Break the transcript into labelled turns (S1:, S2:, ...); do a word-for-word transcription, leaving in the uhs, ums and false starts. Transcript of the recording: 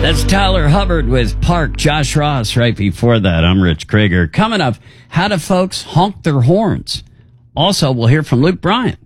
S1: That's Tyler Hubbard with Park. Josh Ross right before that. I'm Rich Krager. Coming up, how do folks honk their horns? Also, we'll hear from Luke Bryan.